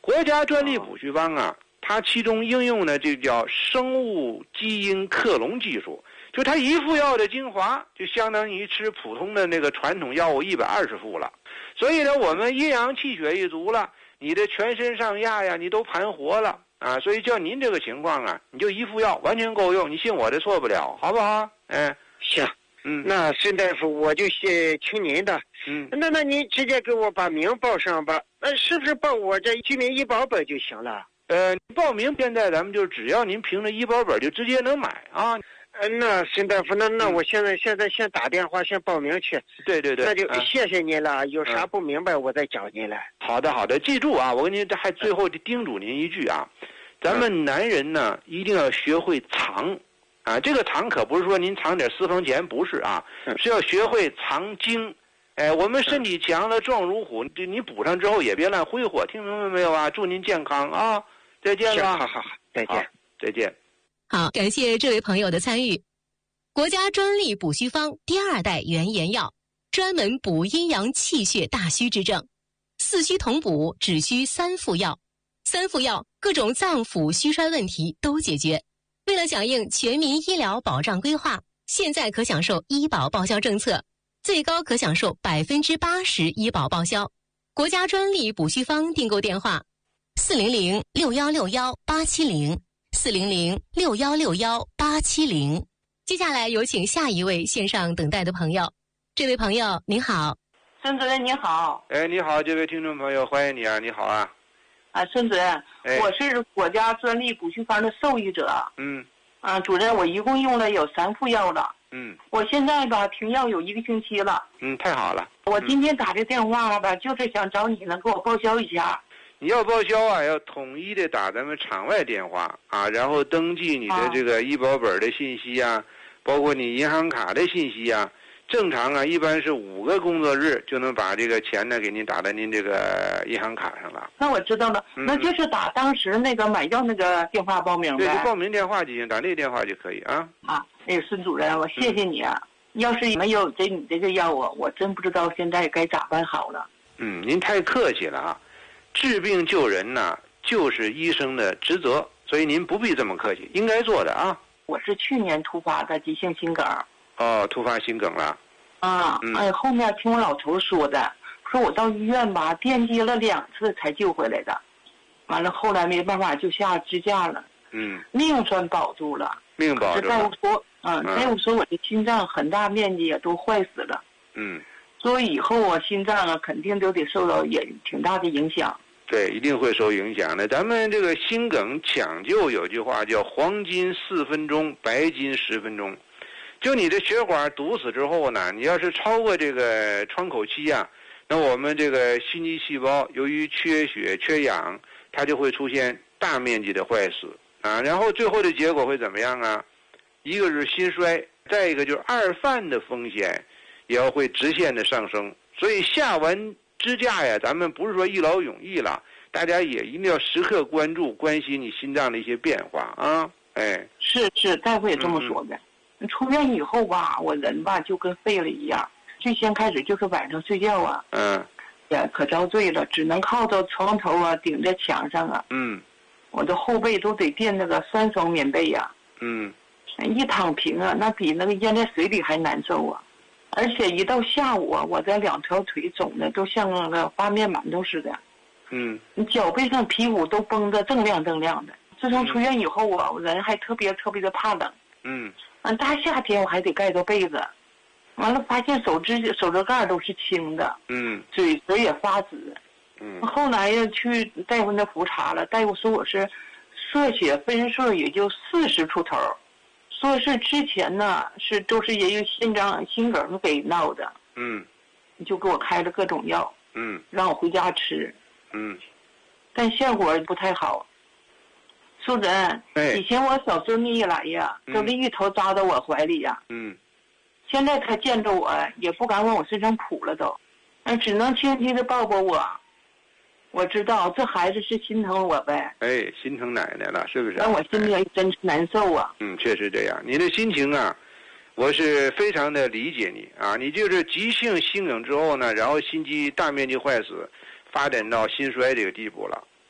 国家专利补虚方啊，它其中应用的这叫生物基因克隆技术，就它一副药的精华就相当于吃普通的那个传统药物120副了。所以呢，我们阴阳气血一足了，你的全身上下呀，你都盘活了啊。所以叫您这个情况啊，你就一副药完全够用，你信我的错不了，好不好？ 行。那沈大夫，我就请您的。那您直接给我把名报上吧。是不是报我这居民医保本就行了？ 报名现在咱们就只要您凭着医保本就直接能买啊。 那沈大夫，那我现在先打电话先报名去。 对， 那就谢谢您了。有啥不明白我再找您来。 好的，记住啊，我跟您还最后叮嘱您一句啊，咱们男人呢一定要学会藏。啊，这个藏可不是说您藏点私房钱，不是啊，是要学会藏精。我们身体强了，壮如虎，你补上之后也别乱挥霍，听明白没有啊？祝您健康啊！再见了。 好，再见。 再见。 好，感谢这位朋友的参与。国家专利补虚方第2代原研药，专门补阴阳气血大虚之症，4虚同补，只需3副药，3副药各种脏腑虚衰问题都解决。为了响应全民医疗保障规划，现在可享受医保报销政策，最高可享受80%医保报销。国家专利补虚方订购电话400-6161-870，400-6161-870。接下来有请下一位线上等待的朋友。这位朋友您好。 孙主任你好。 你好，这位听众朋友，欢迎你啊，你好啊。 孙主任，我是国家专利补虚方的受益者。主任，我一共用了有3副药了。我现在吧停药有1个星期了。 太好了。 我今天打这电话吧，就是想找你能给我报销一下。 你要报销啊，要统一的打咱们场外电话啊，然后登记你的这个医保本的信息啊，包括你银行卡的信息啊。正常啊，一般是5个工作日就能把这个钱呢给您打到您这个银行卡上了。 那我知道了，那就是打当时那个买药那个电话报名呗。 对，就报名电话就行，打那个电话就可以啊。 孙主任，我谢谢你啊。要是没有你这个药我真不知道现在该咋办好了。 您太客气了啊，治病救人呢就是医生的职责，所以您不必这么客气，应该做的啊。 我是去年突发的急性心梗。 突发心梗了。 后面听我老头说的，说我到医院吧电击了2次才救回来的，完了后来没办法就下支架了。命算保住了。 命保住了。 大夫说我的心脏很大面积也都坏死了。所以以后我心脏啊肯定都得受到也挺大的影响。 对，一定会受影响的。咱们这个心梗抢救有句话叫黄金4分钟，白金10分钟。就你的血管堵死之后呢，你要是超过这个窗口期啊，那我们这个心肌细胞由于缺血缺氧，它就会出现大面积的坏死啊，然后最后的结果会怎么样啊？一个是心衰，再一个就是2犯的风险也要会直线的上升。所以下完支架呀，咱们不是说一劳永逸了，大家也一定要时刻关心你心脏的一些变化啊。 是，大夫也这么说的。出院以后吧，我人吧就跟废了一样。最先开始就是晚上睡觉啊，也可遭罪了，只能靠着床头啊，顶在墙上啊。我的后背都得垫那个3双棉被呀。一躺平啊，那比那个淹在水里还难受啊。而且一到下午啊，我这2条腿肿的都像那个发面馒头似的。你脚背上皮肤都绷得锃亮的。自从出院以后啊，我人还特别的怕冷。大夏天我还得盖着被子，完了发现手指盖都是青的，嘴也发紫，后来呀去大夫那复查了，大夫说我是射血分数也就40出头，说是之前呢都是因为心梗给闹的，就给我开了各种药，让我回家吃，但效果不太好。苏人，以前我小孙女一来呀，都是一头扎到我怀里呀。现在他见着我也不敢往我身上扑了都，只能轻轻的抱抱我。我知道这孩子是心疼我呗。 心疼奶奶了，是不是？ 但我心里真是难受啊。 确实这样。你的心情啊，我是非常的理解你啊。你就是急性心梗之后呢，然后心肌大面积坏死，发展到心衰这个地步了。